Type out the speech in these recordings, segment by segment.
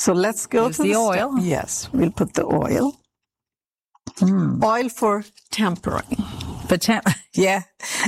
So let's go Here's to the oil. Yes, we'll put the oil. Oil for tempering. But yeah,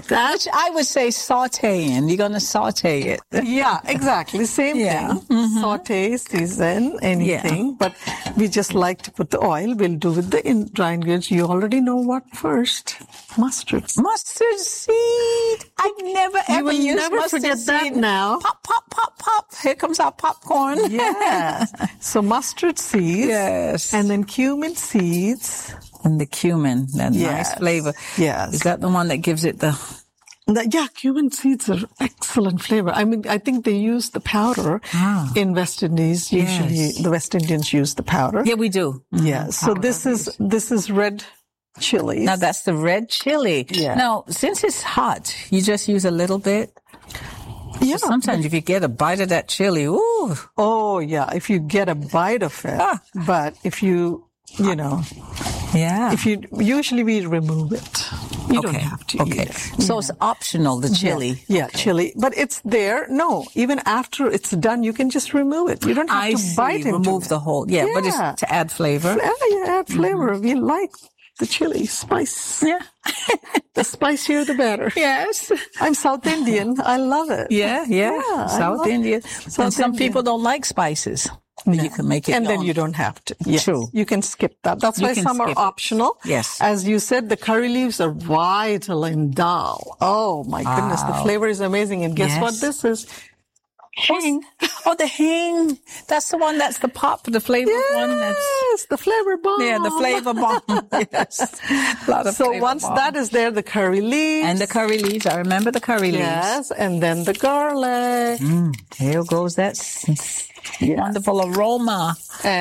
I would say sauteing. You're going to saute it. Yeah, exactly. Same Yeah. thing. Saute, season, anything. But we just like to put the oil. We'll do with the dry ingredients. You already know what first. Mustard. Mustard seed. I've never ever will used never mustard forget that seed. now. Pop, pop, pop, pop. Here comes our popcorn. Yes. So mustard seeds. Yes. And then cumin seeds. And the cumin, that Yes. nice flavor. Yes. Is that the one that gives it the... Yeah, cumin seeds are excellent flavor. I mean, I think they use the powder in West Indies. Usually, Yes. the West Indians use the powder. Yeah, we do. Yeah. So this is red chilies. Now that's the red chili. Yeah. Now, since it's hot, you just use a little bit. Yeah. Sometimes if you get a bite of that chili, ooh. Oh, yeah. If you get a bite of it, but if you know, Yeah. usually we remove it. You don't have to. Okay. Eat it. So it's optional, the chili. Yeah, chili. But it's there. No, even after it's done, you can just remove it. You don't have to bite into remove it. the whole. Yeah, but it's to add flavor. Yeah, you add flavor. We like the chili spice. Yeah. The spicier, the better. Yes. I'm South Indian. I love it. Yeah. South Indian. And some people don't like spices. No. You can make it. And then you don't have to. Yes. True. You can skip that. That's why some are optional. Yes. As you said, the curry leaves are vital in dal. Oh my goodness. The flavor is amazing. And guess what this is? Hing. Oh, the hing. That's the one. That's the pop, the flavor one. Yes, the flavor bomb. Yeah, the flavor bomb. Yes. A lot of So once that is there, the curry leaves. And the curry leaves. I remember the curry leaves. Yes, and then the garlic. Here goes that wonderful aroma.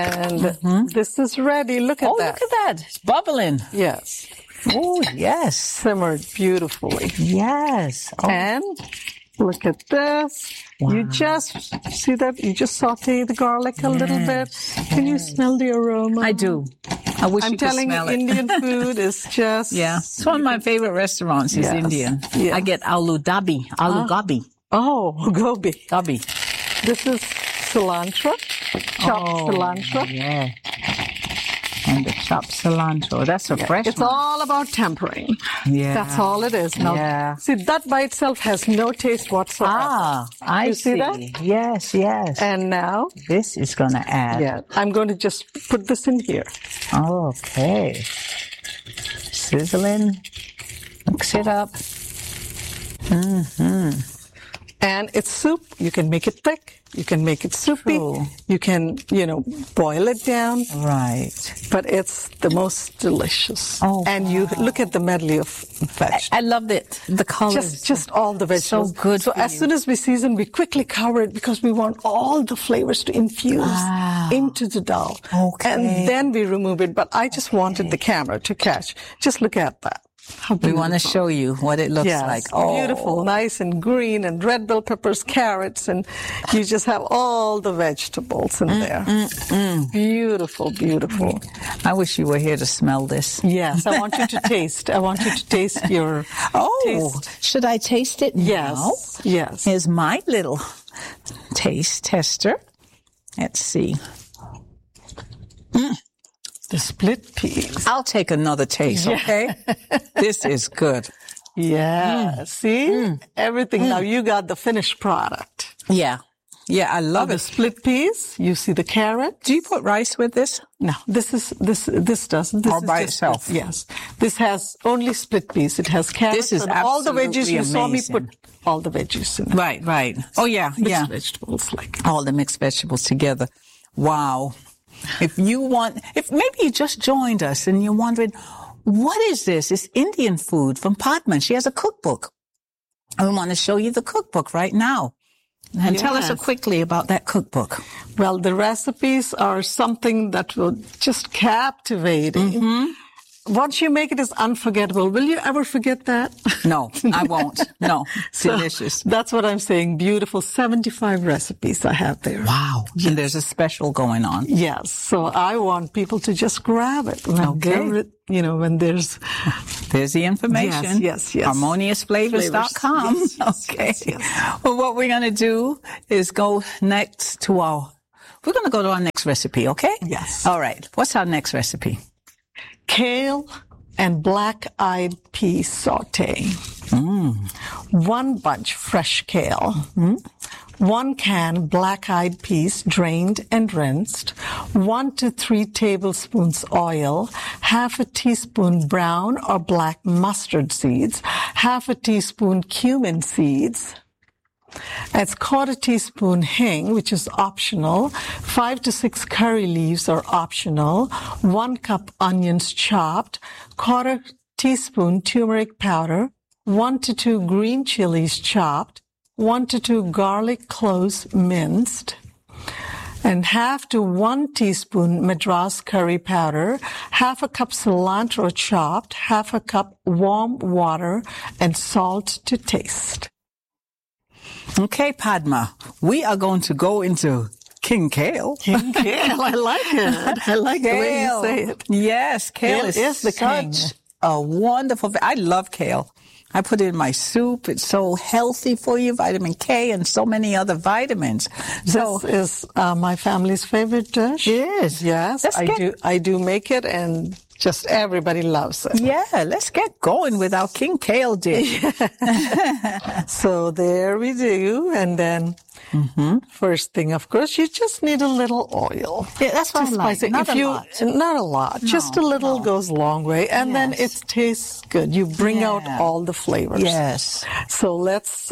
And this is ready. Look at that. Oh, look at that. It's bubbling. Yes. Oh, yes. Simmered beautifully. Yes. Oh. And look at this. Wow. You just see that? You just saute the garlic a little bit. Can you smell the aroma? I do. I wish I'm you could telling smell you, it. Indian food is just... Yeah. It's one of my favorite restaurants is Indian. Yeah. I get aloo gobi. Oh, gobi. Gobi. This is cilantro, chopped cilantro. Yeah. And the chopped cilantro. That's a fresh It's one. all about tempering. Yeah. That's all it is. Now, see, that by itself has no taste whatsoever. I You see that? Yes, yes. And now, This is going to add. I'm going to just put this in here. Okay. Sizzling. Mix it up. And it's soup. You can make it thick. You can make it soupy. True. You can, boil it down. Right. But it's the most delicious. Oh, and you look at the medley of vegetables. I loved it. The colors. Just all the vegetables. So good. So as soon as we season, we quickly cover it because we want all the flavors to infuse into the dal. Okay. And then we remove it. But I just wanted the camera to catch. Just look at that. How We want to show you what it looks like. Oh, beautiful, nice and green, and red bell peppers, carrots, and you just have all the vegetables in there. Beautiful, beautiful. I wish you were here to smell this. Yes, I want you to taste. I want you to taste your taste. Should I taste it now? Yes. Here's my little taste tester. Let's see. The split peas. I'll take another taste, okay? This is good. Yeah. See? Everything. Now you got the finished product. Yeah. Yeah, I love The it. split peas. You see the carrot. Do you put rice with this? No, this doesn't. This Or is by just itself? Yes. This has only split peas. It has carrots. This is and all the veggies. absolutely You saw me amazing. put all the veggies in. Right, right. Oh, yeah, Mixed vegetables like. All the mixed vegetables together. Wow. If maybe you just joined us and you're wondering, what is this? It's Indian food from Padman. She has a cookbook. I want to show you the cookbook right now. And tell us quickly about that cookbook. Well, the recipes are something that will just captivating. Once you make it, it's unforgettable. Will you ever forget that? No, I won't. No, delicious. That's what I'm saying. Beautiful 75 recipes I have there. Wow. Yes. And there's a special going on. Yes. So I want people to just grab it. When when there's the information. Yes. HarmoniousFlavors.com. Yes. Okay. Well, what we're going to do is go next to our we're going to go to our next recipe, okay? Yes. All right. What's our next recipe? Kale and black-eyed pea saute. 1 bunch fresh kale. 1 can black-eyed peas drained and rinsed. 1 to 3 tablespoons oil. Half a teaspoon brown or black mustard seeds. Half a teaspoon cumin seeds. It's 1/4 teaspoon hing, which is optional. 5 to 6 curry leaves are optional. 1 cup onions chopped. 1/4 teaspoon turmeric powder. 1 to 2 green chilies chopped. 1 to 2 garlic cloves minced. And half to 1 teaspoon Madras curry powder. Half a cup cilantro chopped. Half a cup warm water and salt to taste. Okay, Padma, we are going to go into King Kale. King Kale, I like it. I like the way you say it. Yes, kale is the king. such a wonderful, I love kale. I put it in my soup. It's so healthy for you, vitamin K and so many other vitamins. So This is my family's favorite dish. it is. Yes, I do make it, and just everybody loves it. Yeah, let's get going with our King Kale dish. So there we do. And then first thing, of course, you just need a little oil. Yeah, that's what I to like. spice it. Not a lot. Not a lot. Just a little goes a long way. And then it tastes good. You bring out all the flavors. Yes. So let's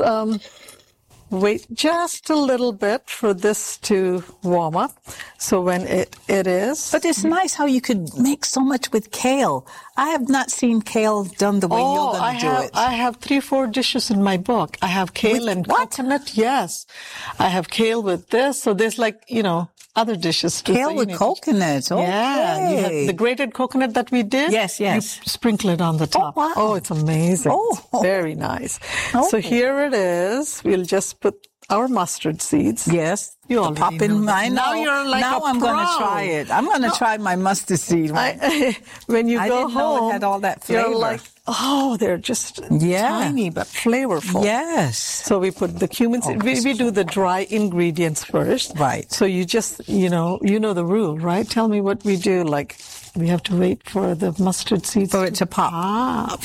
wait just a little bit for this to warm up. So when it is. But it's nice how you could make so much with kale. I have not seen kale done the way you're going to do it. I have 3-4 dishes in my book. I have kale and coconut. Yes. I have kale with this. So there's other dishes too. Kale with coconut. Okay. Yeah. You have the grated coconut that we did. Yes. You sprinkle it on the top. wow. Oh, it's amazing. Oh. Very nice. Oh. So here it is. We'll just put our mustard seeds. Yes. You already pop in know. mine. Now you're like now a I'm going to pro. try it. I'm going to try my mustard seed one. When you I go didn't know home, it had all that flavor. you're like, they're just tiny but flavorful. Yes. So we put the cumin seed. We do the dry ingredients first. Right. So you just, you know the rule, right? Tell me what we do. Like, we have to wait for the mustard seeds For it to pop.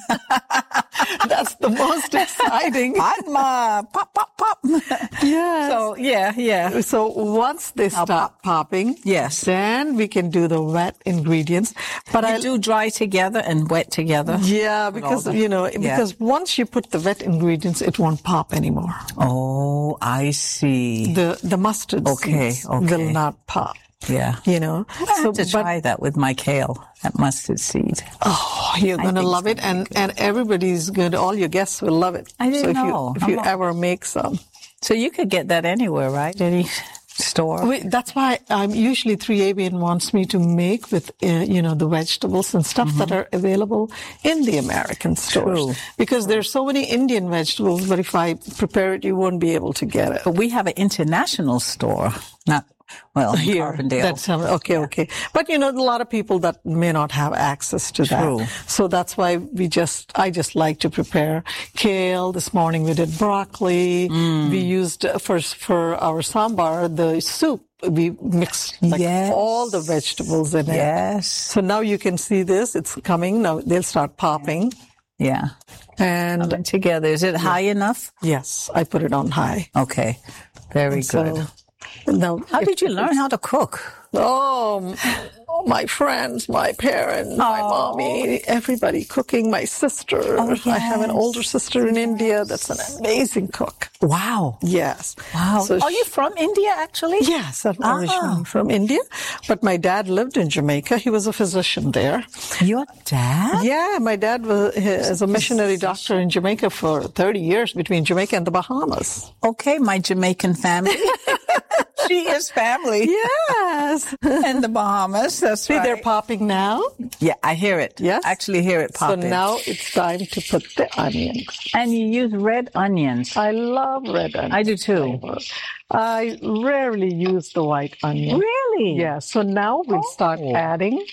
That's the most exciting. Padma, pop. Yes. So, yeah. So once they start popping, then we can do the wet ingredients. But I do dry together and wet together. Yeah, because, because once you put the wet ingredients, it won't pop anymore. Oh, I see. The mustard seeds will not pop. Yeah. I have to try that with my kale, that mustard seed. Oh, you're going to love it. And everybody's good. All your guests will love it. I didn't know. If you ever make some. So you could get that anywhere, right? Any store? That's why usually 3ABN wants me to make with, the vegetables and stuff that are available in the American stores. True. Because there's so many Indian vegetables, but if I prepare it, you won't be able to get it. But we have an international store, here, Carbondale. Okay. But a lot of people that may not have access to that. So that's why I just like to prepare kale. This morning we did broccoli. We used for our sambar, the soup. We mixed all the vegetables in it. Yes. So now you can see this. It's coming. Now they'll start popping. Yeah. And coming together. Is it high enough? Yes. I put it on high. Okay. Very good. Now, how did you learn how to cook? Oh, my friends, my parents, my mommy, everybody cooking, my sister. Oh, yes. I have an older sister in India that's an amazing cook. Wow. Yes. Wow. So are you from India, actually? Yes, I'm originally from India. But my dad lived in Jamaica. He was a physician there. Your dad? Yeah, my dad was a missionary doctor in Jamaica for 30 years between Jamaica and the Bahamas. Okay, my Jamaican family. She is family. Yes. And the Bahamas, that's right. See, they're popping now. Yeah, I hear it. Yes. I actually hear it popping. So now it's time to put the onions. And you use red onions. I love red onions. I do too. I rarely use the white onion. Really? Yeah. So now we'll start adding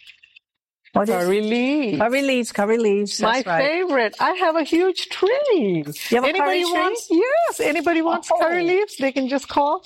curry leaves. Curry leaves. My favorite. I have a huge tree. You have a curry tree? Yes. Anybody wants curry leaves, they can just call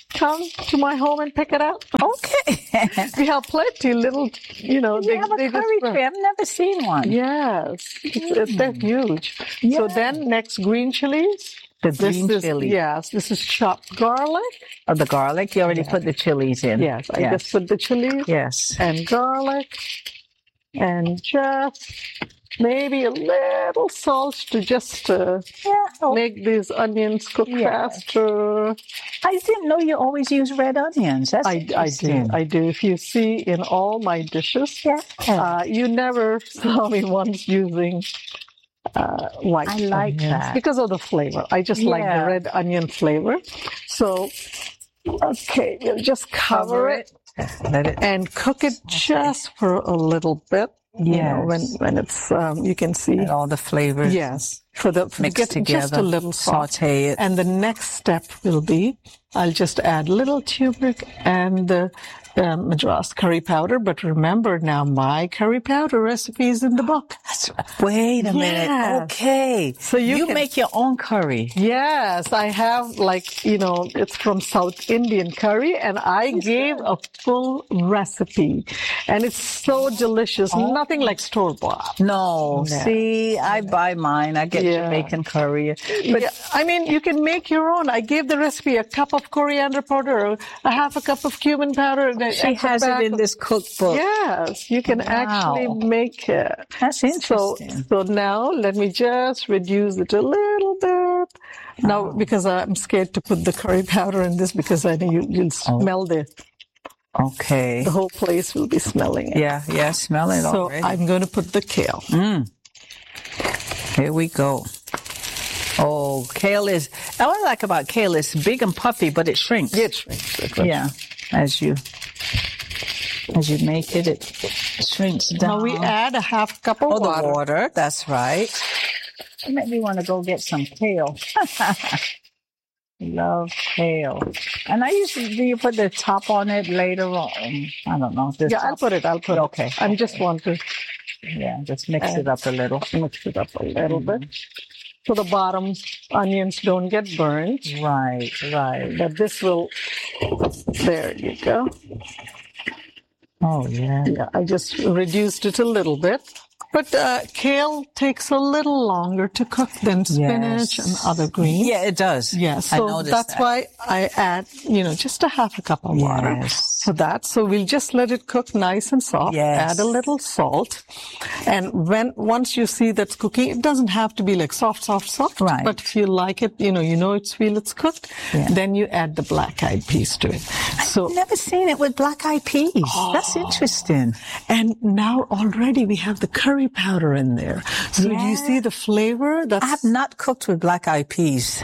come to my home and pick it up. Okay. We have plenty little, You have a curry tree. I've never seen one. Yes, they're huge. Yeah. So then next green chilies. The green chili. Yes, this is chopped garlic. Oh, the garlic. You already put the chilies in. Yes, I just put the chilies Yes. and garlic and just maybe a little salt to just make these onions cook faster. I didn't know you always use red onions. That's I do. If you see in all my dishes, you never saw me once using white. I like onions that. because of the flavor. I just like the red onion flavor. So, okay, we'll just cover it and cook it just for a little bit. You know, when it's you can see and all the flavors. Yes, mixed together. Just a little salt. Saute it. And the next step will be I'll just add little turmeric and the Madras curry powder. But remember now, my curry powder recipe is in the book. Wait a minute. Yes. Okay. So you make your own curry. Yes, I have it's from South Indian curry, and I gave a full recipe, and it's so delicious. Nothing like store-bought. No. See, I buy mine. I get Jamaican curry. But I mean, you can make your own. I gave the recipe: a cup of coriander powder, a half a cup of cumin powder. She has it in this cookbook. Yes, you can actually make it. That's interesting. So now let me just reduce it a little bit. Now, because I'm scared to put the curry powder in this because I know you'll smell the whole place will be smelling it. Yeah, smell it already. So I'm going to put the kale. Here we go. Oh, kale is, what I like about kale is big and puffy, but it shrinks. It shrinks. Yeah, as you make it, it shrinks down. Now we add a half cup of water. The water, that's right. It made me want to go get some kale. Love kale. And do you put the top on it later on? I don't know. I'll put it. Okay. I just want to. Yeah, just mix it up a little. Mix it up a little bit. So the bottom onions don't get burned. Right. But this will, there you go. Oh, yeah. Yeah, I just reduced it a little bit. But kale takes a little longer to cook than spinach and other greens. Yeah, it does. Yeah, so that's why I add, just a half a cup of water for that. So we'll just let it cook nice and soft. Yes. Add a little salt. And once you see that's cooking, it doesn't have to be like soft. Right. But if you like it, it's cooked, then you add the black-eyed peas to it. So I've never seen it with black-eyed peas. That's interesting. And now already we have the curry powder in there. So do you see the flavor? I have not cooked with black-eyed peas.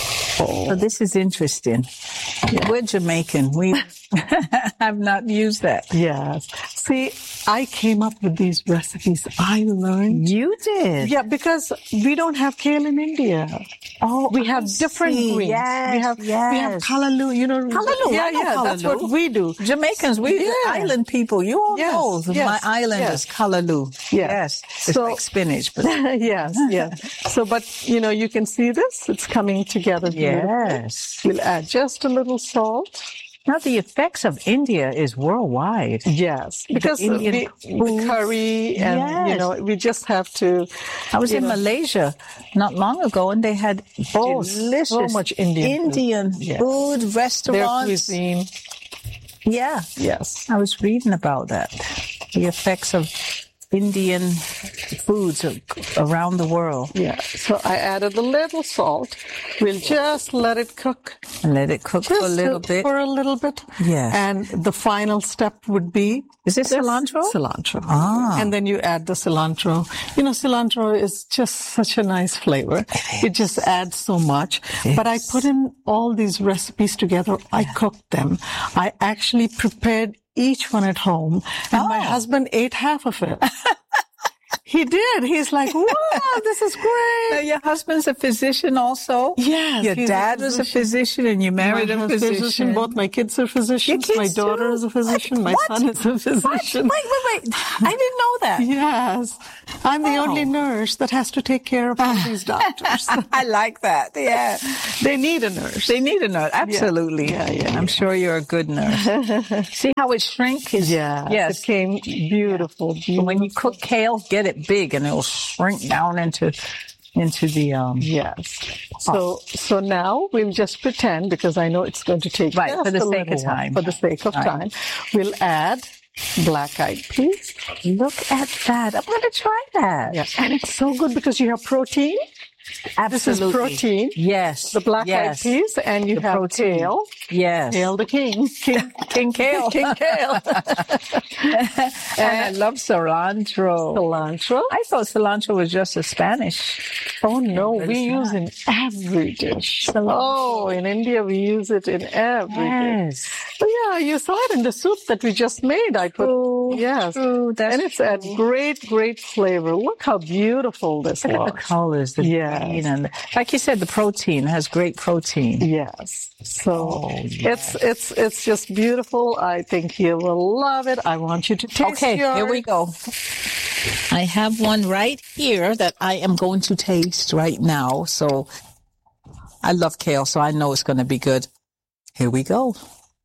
So this is interesting. Yeah. We're Jamaican. We have not used that. Yes. See, I came up with these recipes. I learned. You did? Yeah, because we don't have kale in India. Oh, we have different greens. Yes, we have kalaloo, Kalaloo. Yeah, that's what we do. Jamaicans, we island people. You all know my island is kalaloo. Yes. It's like spinach. But yes. So, but, you can see this. It's coming together. Yes. We'll add just a little salt. Now, the effects of India is worldwide. Yes, because the curry and, we just have to... I was in Malaysia not long ago, and they had delicious so much Indian food, restaurants. Their cuisine. Yeah. Yes. I was reading about that. The effects of Indian foods around the world. Yeah. So I added a little salt. We'll just let it cook. And let it cook for a little bit. For a little bit. Yeah. And the final step would be... Is this cilantro? Cilantro. Ah. And then you add the cilantro. Cilantro is just such a nice flavor. It just adds so much. But I put in all these recipes together. I cooked them. I actually prepared each one at home, and my husband ate half of it. He did. He's like, wow, this is great. Now, your husband's a physician also? Yes. Your dad was a physician and you married a physician? Both my kids are physicians. Your My kids daughter too? is a physician. My What? son is a physician. Wait. I didn't know that. Yes. I'm the only nurse that has to take care of all these doctors. I like that. Yeah. They need a nurse. They need a nurse. Absolutely. Yeah. I'm sure you're a good nurse. See how it shrinks? Yeah. Yes. It came beautiful. When you cook kale, get it big and it'll shrink down into the Yes. So now we'll just pretend, because I know it's going to take Right, just for the a sake little of time. while. For the sake of Right. time, we'll add black-eyed peas. Look at that. I'm going to try that. Yeah. And it's so good because you have protein. This is protein. Yes. The black-eyed peas, and you have protein. kale. Yes. Kale the king. King kale. King kale. And I love cilantro. Cilantro. I thought cilantro was just a Spanish. Oh, no, But we it's use not. in every dish. Cilantro. Oh, in India, we use it in every dish. Yes. So, yeah, you saw it in the soup that we just made. I put, yes. True. That's And it's a great flavor. Look how beautiful this Look at the looks. colors, the Yes. green, and like you said, the protein has great protein. Yes. So yes. it's just beautiful. I think you will love it. I want you to taste Okay, yours. here we go. I have one right here that I am going to taste right now. So I love kale, so I know it's going to be good. Here we go.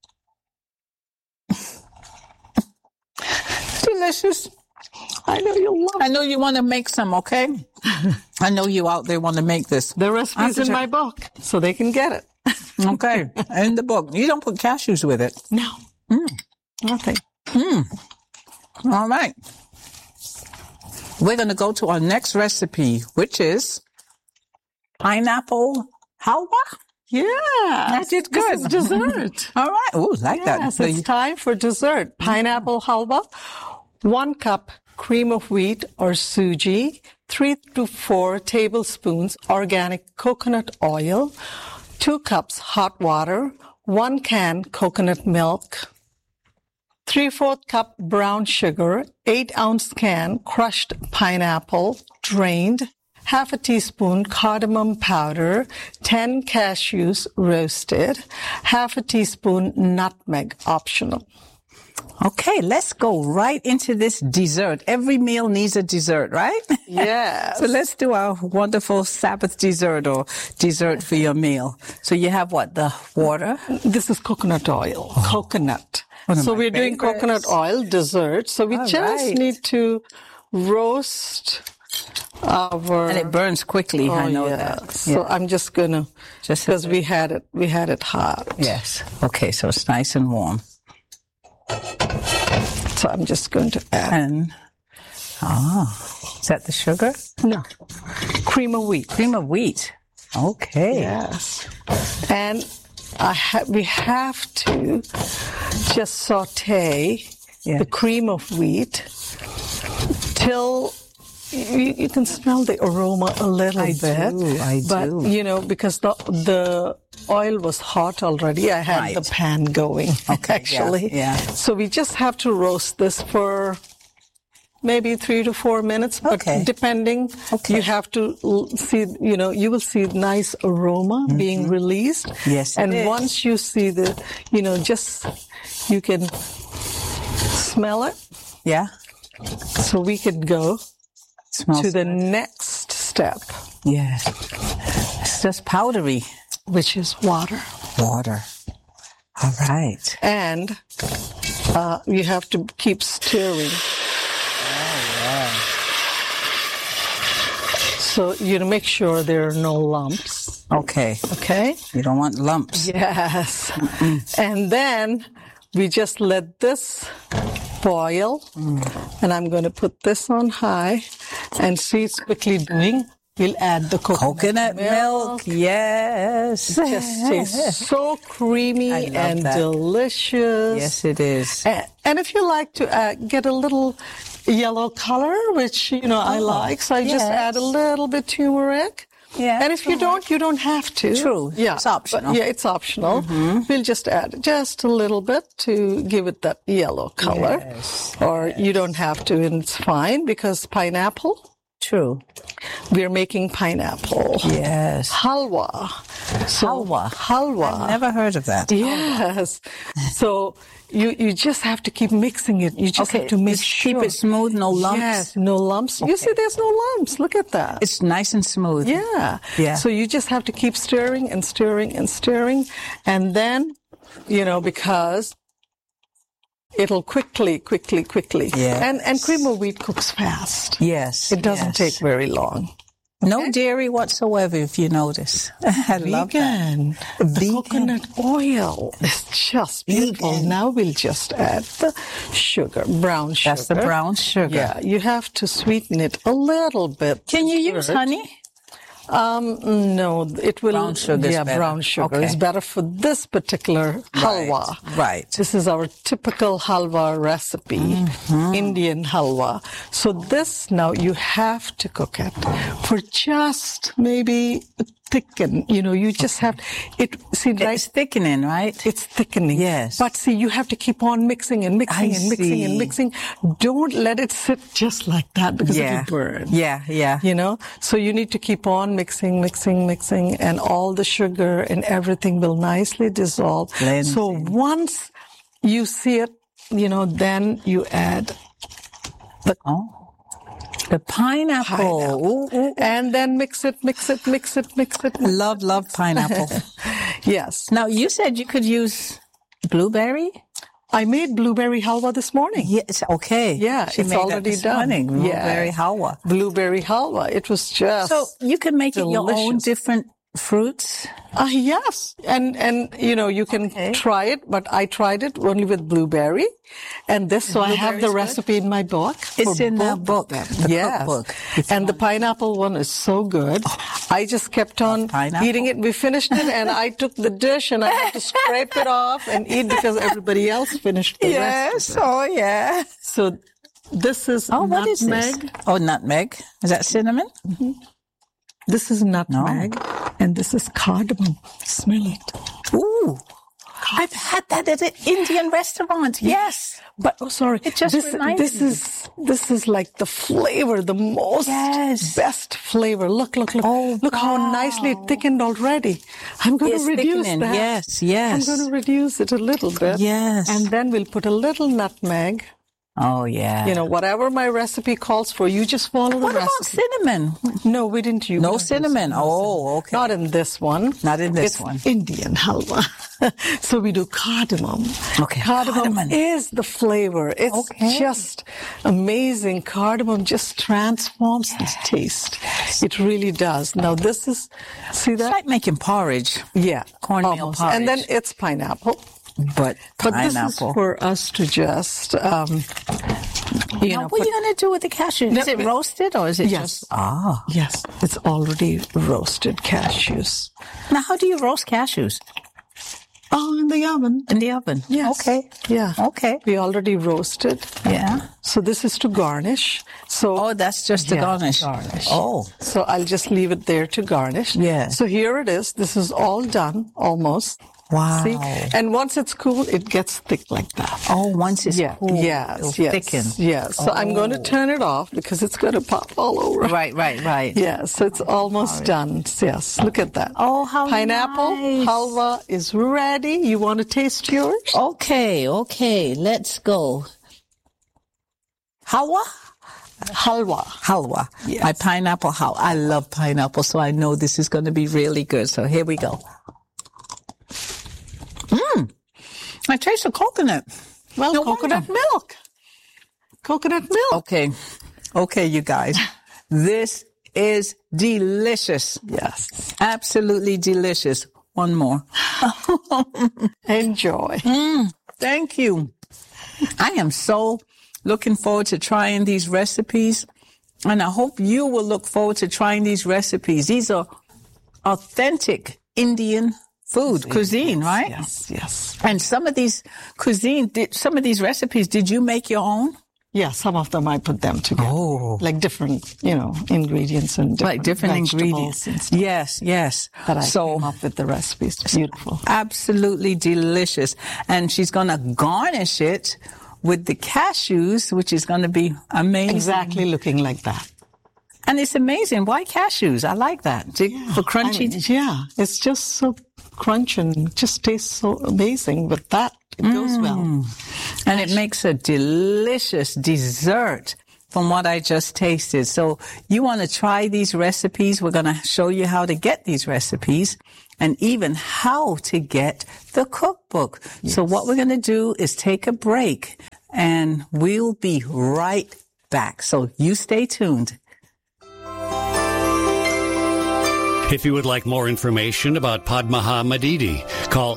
Delicious. I know you'll love it. I know you want to make some, okay? I know you out there want to make this. The recipe's in my book, so they can get it. Okay, in the book. You don't put cashews with it. No. Nothing. All right. We're going to go to our next recipe, which is pineapple halwa. Yeah. That's it. Good. This is dessert. All right. Oh, like that. Yes, So it's time for dessert. Pineapple halwa, 1 cup cream of wheat or suji, 3 to 4 tablespoons organic coconut oil, 2 cups hot water, 1 can coconut milk, 3/4 cup brown sugar, 8-ounce can crushed pineapple, drained, half a teaspoon cardamom powder, 10 cashews roasted, half a teaspoon nutmeg optional. Okay, let's go right into this dessert. Every meal needs a dessert, right? Yes. So let's do our wonderful Sabbath dessert or dessert for your meal. So you have what? The water? This is coconut oil. Coconut. One of So my we're doing favorites. coconut oil dessert. So we All just right. need to roast our. And it burns quickly. I know yeah. that. So I'm just gonna, Just because we had it hot. Yes. Okay, so it's nice and warm. So I'm just going to add. And, is that the sugar? No. Cream of wheat. Cream of wheat. Okay. Yes. And we have to just saute Yes. the cream of wheat till you can smell the aroma a little bit. I but, do. because the oil was hot already, I had Right. the pan going, Okay, actually. yeah. So we just have to roast this for maybe 3 to 4 minutes, but Okay. depending, Okay. you have to see, you will see nice aroma being released. Yes, it And is. once you see the, you can smell it. Yeah. So we could go Smells to the good. next step, Yes. It's just powdery which is water. water. All right. And you have to keep stirring. So, make sure there are no lumps. Okay. Okay? You don't want lumps. Yes. And then we just let this boil. And I'm going to put this on high and see it's quickly doing. We'll add the Coconut milk. Yes. It just tastes so creamy I love and that. delicious. Yes, it is. And if you like to get a little yellow color, which, I like, so I just yes. add a little bit turmeric. Yeah. And if you don't have to. True. Yeah. It's optional. But, it's optional. We'll just add just a little bit to give it that yellow color. Yes. Or you don't have to, and it's fine because pineapple. True. We're making pineapple. Yes. Halwa. So, halwa. I've never heard of that. Yes. So you just have to keep mixing it. You just have to make sure. Keep it smooth, no lumps. Yes, no lumps. You see, there's no lumps. Look at that. It's nice and smooth. Yeah. Yeah. So you just have to keep stirring and stirring and stirring. And then, because it'll quickly. Yes. And cream of wheat cooks fast. Yes. It doesn't take very long. No dairy whatsoever, if you notice. I love that. The coconut oil is just beautiful. Vegan. Now we'll just add the sugar, brown sugar. That's the brown sugar. Yeah, you have to sweeten it a little bit. Can you use honey? No, it will. Brown sugar is better. Brown sugar Okay. is better for this particular halwa. Right. This is our typical halwa recipe, Indian halwa. So this now you have to cook it for just maybe thicken. You just have it. See, right? It's thickening, right? It's thickening. Yes. But see, you have to keep on mixing and mixing I and mixing see. and mixing. Don't let it sit just like that because Yeah. it'll burn. Yeah. So you need to keep on mixing, and all the sugar and everything will nicely dissolve. Blending. So once you see it, then you add the pineapple. Ooh. and then mix it. Love pineapple. Yes. Now, you said you could use blueberry? I made blueberry halwa this morning. Yes, okay. Yeah, She it's made that already this done. morning, blueberry Yeah. halwa. Blueberry halwa. It was just So you can make it your own delicious. different fruits? Yes. And you can try it, but I tried it only with blueberry. And so I have the Blueberry's recipe in my book. It's for in the both book, of them. the Yes. cookbook. And the pineapple one is so good. I just kept on pineapple. eating it. We finished it, and I took the dish, and I had to scrape it off and eat because everybody else finished the rest. Oh yeah. So this is Oh, what nutmeg. is this? Oh, nutmeg. Is that cinnamon? This is nutmeg, and this is cardamom. Smell it. Ooh. I've had that at an Indian restaurant. Yes. But sorry, It just reminds me. this is like the flavor, the most best flavor. Look how nicely it thickened already. I'm going It's to reduce thickening. that. Yes. I'm going to reduce it a little bit. Yes. And then we'll put a little nutmeg. Oh, yeah. Whatever my recipe calls for, you just follow the What about recipe. cinnamon? No, we didn't use No cinnamon. Oh, okay. Not in this one. Not in this It's one. Indian halwa. So we do cardamom. Okay, cardamom. is the flavor. It's just amazing. Cardamom just transforms the taste. It really does. Now this is, see that? It's like making porridge. Yeah. Cornmeal almost. porridge. And then it's pineapple. But But this is pineapple. for us to just, Now, what are you going to do with the cashews? Is it roasted or is it Yes. just... Ah. Yes, it's already roasted cashews. Now, how do you roast cashews? Oh, in the oven. In the oven? Yes. Okay. Yeah. Okay. We already roasted. Yeah. So this is to garnish. So Oh, that's just the garnish. Oh. So I'll just leave it there to garnish. Yeah. So here it is. This is all done almost. Wow. See? And once it's cool, it gets thick like that. Oh, once it's cool, Yes. it'll Yes. thicken. Yes. So I'm going to turn it off because it's going to pop all over. Right. Yeah, so it's almost done. Yes, look at that. Oh, how Pineapple nice. halwa is ready. You want to taste yours? Okay. Let's go. Halwa? Halwa. Yes. My pineapple halwa. I love pineapple, so I know this is going to be really good. So here we go. I taste the coconut. Well, No coconut wonder. milk. Coconut milk. Okay, you guys. This is delicious. Yes. Absolutely delicious. One more. Enjoy. Thank you. I am so looking forward to trying these recipes, and I hope you will look forward to trying these recipes. These are authentic Indian cuisine, right? Yes. And some of these recipes, did you make your own? Yeah, some of them I put them together. Oh. Like different, ingredients and different ingredients. And stuff Yes. that I came up with the recipes. Beautiful. Absolutely delicious. And she's going to garnish it with the cashews, which is going to be amazing. Exactly looking like that. And it's amazing. Why cashews? I like that. For crunchy. It's just so crunch and just tastes so amazing with that. It goes well. And it makes a delicious dessert from what I just tasted. So you want to try these recipes. We're going to show you how to get these recipes and even how to get the cookbook. Yes. So what we're going to do is take a break and we'll be right back. So you stay tuned. If you would like more information about Padma Madidi, call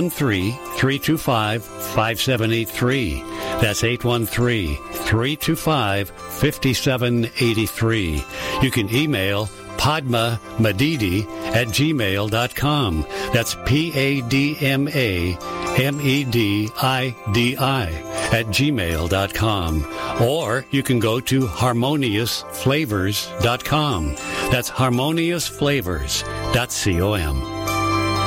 813-325-5783. That's 813-325-5783. You can email padmamadidi@gmail.com. That's PADMAMEDIDI@gmail.com. Or you can go to harmoniousflavors.com. That's harmoniousflavors.com.